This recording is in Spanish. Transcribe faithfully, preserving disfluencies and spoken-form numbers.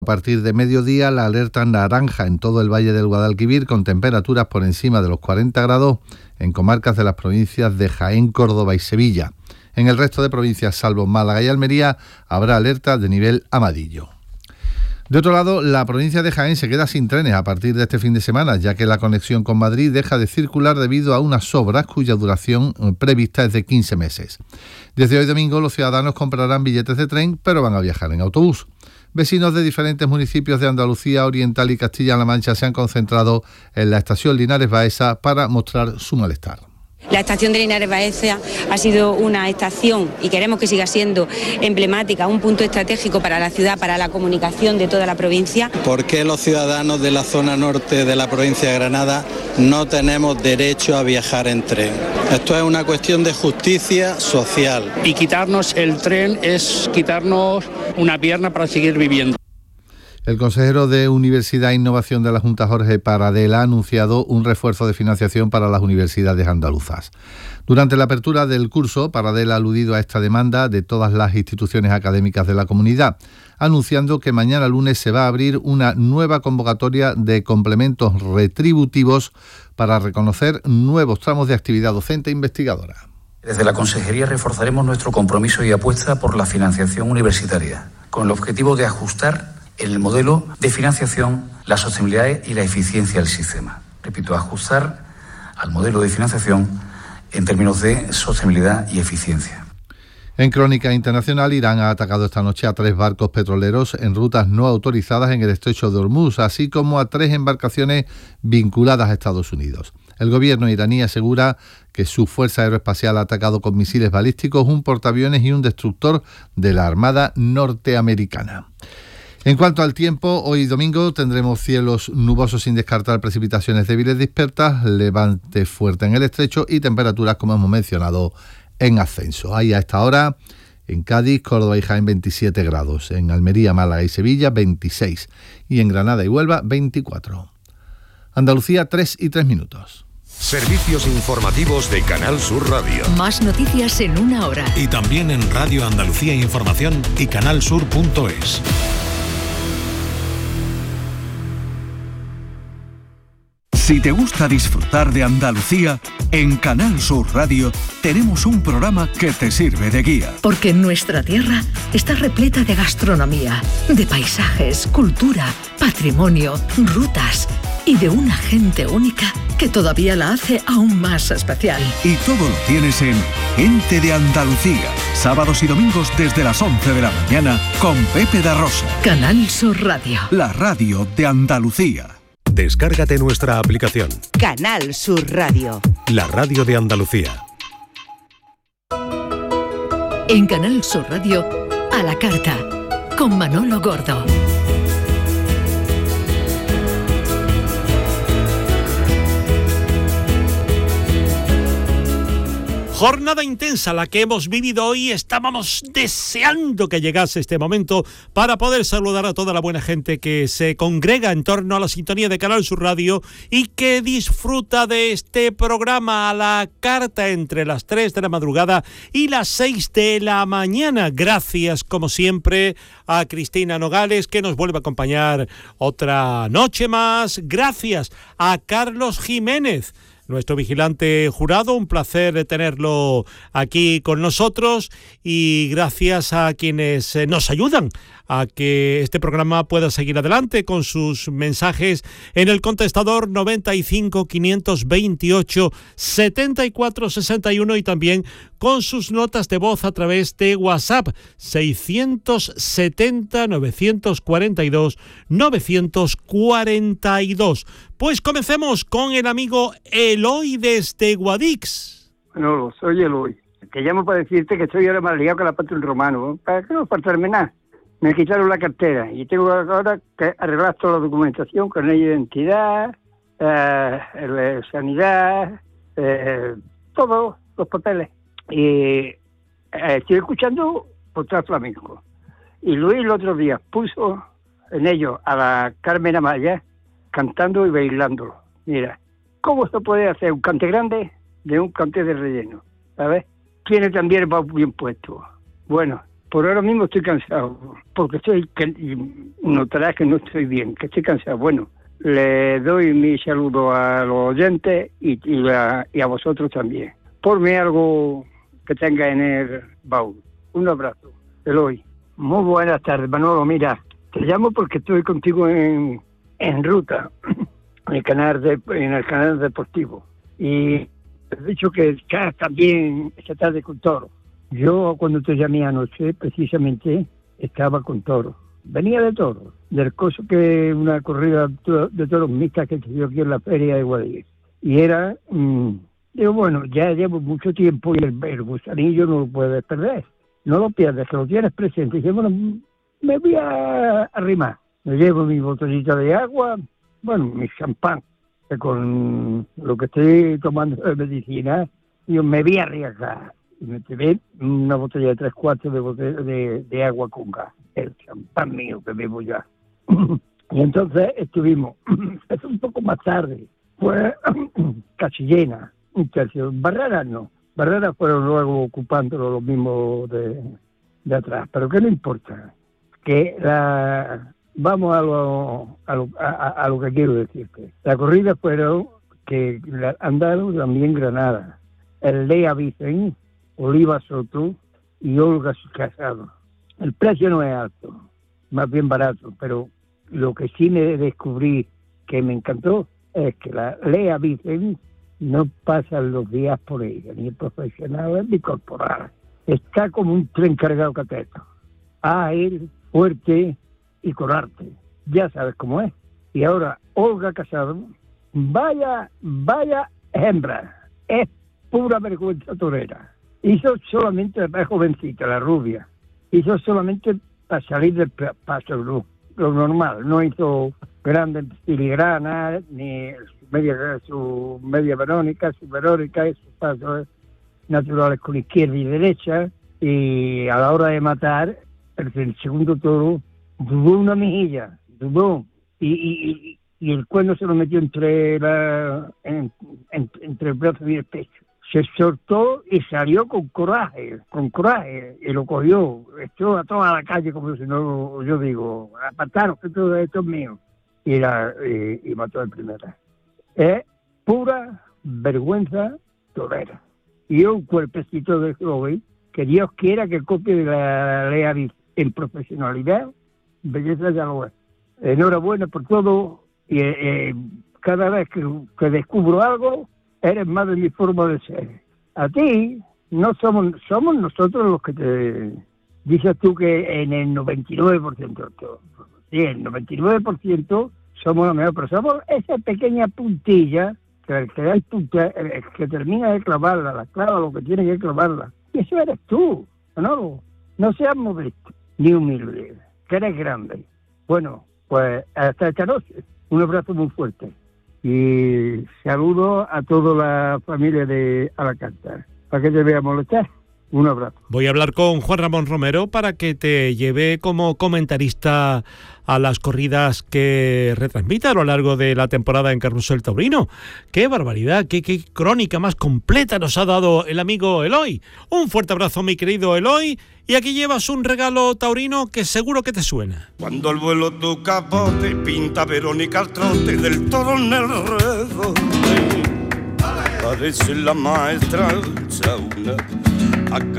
A partir de mediodía, la alerta naranja en todo el Valle del Guadalquivir, con temperaturas por encima de los cuarenta grados en comarcas de las provincias de Jaén, Córdoba y Sevilla. En el resto de provincias, salvo Málaga y Almería, habrá alerta de nivel amarillo. De otro lado, la provincia de Jaén se queda sin trenes a partir de este fin de semana, ya que la conexión con Madrid deja de circular debido a unas obras cuya duración prevista es de quince meses. Desde hoy domingo, los ciudadanos comprarán billetes de tren, pero van a viajar en autobús. Vecinos de diferentes municipios de Andalucía Oriental y Castilla-La Mancha se han concentrado en la estación Linares Baeza para mostrar su malestar. La estación de Linares Baeza ha sido una estación, y queremos que siga siendo emblemática, un punto estratégico para la ciudad, para la comunicación de toda la provincia. ¿Por qué los ciudadanos de la zona norte de la provincia de Granada no tenemos derecho a viajar en tren? Esto es una cuestión de justicia social. Y quitarnos el tren es quitarnos una pierna para seguir viviendo. El consejero de Universidad e Innovación de la Junta, Jorge Paradela, ha anunciado un refuerzo de financiación para las universidades andaluzas. Durante la apertura del curso, Paradela ha aludido a esta demanda de todas las instituciones académicas de la comunidad, anunciando que mañana lunes se va a abrir una nueva convocatoria de complementos retributivos para reconocer nuevos tramos de actividad docente e investigadora. Desde la Consejería reforzaremos nuestro compromiso y apuesta por la financiación universitaria, con el objetivo de ajustar en el modelo de financiación la sostenibilidad y la eficiencia del sistema. Repito, ajustar al modelo de financiación en términos de sostenibilidad y eficiencia. En crónica internacional, Irán ha atacado esta noche a tres barcos petroleros en rutas no autorizadas en el estrecho de Hormuz, así como a tres embarcaciones vinculadas a Estados Unidos. El gobierno iraní asegura que su fuerza aeroespacial ha atacado con misiles balísticos un portaaviones y un destructor de la Armada norteamericana. En cuanto al tiempo, hoy domingo tendremos cielos nubosos sin descartar precipitaciones débiles dispersas, levante fuerte en el estrecho y temperaturas, como hemos mencionado, en ascenso. Hay a esta hora en Cádiz, Córdoba y Jaén veintisiete grados, en Almería, Málaga y Sevilla veintiséis y en Granada y Huelva veinticuatro. Andalucía, tres y tres minutos. Servicios informativos de Canal Sur Radio. Más noticias en una hora. Y también en Radio Andalucía Información y canal sur punto es. Si te gusta disfrutar de Andalucía, en Canal Sur Radio tenemos un programa que te sirve de guía. Porque nuestra tierra está repleta de gastronomía, de paisajes, cultura, patrimonio, rutas y de una gente única que todavía la hace aún más especial. Y todo lo tienes en Gente de Andalucía, sábados y domingos desde las once de la mañana con Pepe da Rosa. Canal Sur Radio. La radio de Andalucía. Descárgate nuestra aplicación. Canal Sur Radio. La radio de Andalucía. En Canal Sur Radio, a la carta, con Manolo Gordo. Jornada intensa la que hemos vivido hoy. Estábamos deseando que llegase este momento para poder saludar a toda la buena gente que se congrega en torno a la sintonía de Canal Sur Radio y que disfruta de este programa a la carta entre las tres de la madrugada y las seis de la mañana. Gracias, como siempre, a Cristina Nogales, que nos vuelve a acompañar otra noche más. Gracias a Carlos Jiménez, nuestro vigilante jurado, un placer tenerlo aquí con nosotros, y gracias a quienes nos ayudan a que este programa pueda seguir adelante con sus mensajes en el contestador noventa y cinco, quinientos veintiocho, setenta y cuatro sesenta y uno y también con sus notas de voz a través de WhatsApp seiscientos setenta, novecientos cuarenta y dos, novecientos cuarenta y dos. Pues comencemos con el amigo Eloy desde Guadix. No, soy Eloy. Te llamo para decirte que estoy ahora más liado que la pata de un romano. ¿Para qué no faltarme nada? Me quitaron la cartera y tengo ahora que arreglar toda la documentación, con la identidad, eh, la sanidad, eh, todos los papeles. Y eh, estoy escuchando Portal Flamenco. Y Luis el otro día puso en ello a la Carmen Amaya cantando y bailando. Mira, ¿cómo se puede hacer un cante grande de un cante de relleno? ¿Sabes? Tiene también va bien puesto. Bueno, Por ahora mismo estoy cansado, porque estoy, notarás que no estoy bien, que estoy cansado. Bueno, le doy mi saludo a los oyentes y, y, a, y a vosotros también. Ponme algo que tenga en el baúl. Un abrazo, Eloy. Muy buenas tardes, Manolo. Mira, te llamo porque estoy contigo en, en ruta, en el canal de, en el canal deportivo. Y he dicho que estás también esta tarde con Toro. Yo cuando te llamé anoche, precisamente, estaba con Toro. Venía de Toro, del coso que una corrida de toros mixtas que se dio aquí en la feria de Guadix. Y era, mmm, digo, bueno, ya llevo mucho tiempo y el, el gusanillo no lo puedes perder. No lo pierdes, que lo tienes presente. Y dije, bueno, me voy a arrimar. Me llevo mi botellita de agua, bueno, mi champán, que con lo que estoy tomando de medicina, yo me voy a arriesgar. Y me llevé una botella de tres cuartos de, botella de, de agua con gas, el champán mío que bebo ya. Y entonces estuvimos, es un poco más tarde, fue casi llena, un tercio. Barreras no, Barreras fueron luego ocupándolo los mismos de, de atrás, pero que no importa, que la, vamos a lo, a, lo, a, a lo que quiero decirte. La corrida fueron que andaron también Granada, el Lea Vicen, Oliva Soto y Olga Casado. El precio no es alto, más bien barato, pero lo que sí me descubrí que me encantó es que la Lea Vicen no pasan los días por ella, ni profesional ni corporal. Está como un tren cargado cateto. Ágil, fuerte y con arte. Ya sabes cómo es. Y ahora Olga Casado, vaya, vaya hembra, es pura vergüenza torera. Hizo solamente, es jovencita, la rubia, hizo solamente para salir del paso, lo, lo normal, no hizo grandes filigranas, ni su media, su media verónica, su verónica y sus pasos naturales con izquierda y derecha, y a la hora de matar, el, el segundo toro dudó una mejilla, dudó, y, y, y, y el cuerno se lo metió entre, la, en, en, entre el brazo y el pecho. Se soltó y salió con coraje, con coraje, y lo cogió, echó a toda la calle como si no, yo digo, apartaros, que todo esto es mío, y, la, y, y mató el primero. Es pura vergüenza torera. Y un cuerpecito de joven, que Dios quiera que copie de la Lea Vicen en profesionalidad, belleza ya lo es. Enhorabuena por todo, y eh, cada vez que, que descubro algo, eres más de mi forma de ser. A ti, no somos somos nosotros los que te... Dices tú que en el noventa y nueve por ciento, sí, el noventa y nueve por ciento somos los mejores, pero somos esa pequeña puntilla, que el que da el punta, el que termina de clavarla, la clava lo que tiene que clavarla. Y eso eres tú, ¿no? No seas modesto, ni humilde, que eres grande. Bueno, pues hasta esta noche, un abrazo muy fuerte. Y saludo a toda la familia de Alacanta. ¿Para que te voy a molestar? Un abrazo. Voy a hablar con Juan Ramón Romero para que te lleve como comentarista a las corridas que retransmite a lo largo de la temporada en Carrusel Taurino. ¡Qué barbaridad! Qué, ¡Qué crónica más completa nos ha dado el amigo Eloy! Un fuerte abrazo, mi querido Eloy. Y aquí llevas un regalo taurino que seguro que te suena. Cuando el vuelo tu capote pinta Verónica al trote del toro en el redo, parece la maestra Sauna.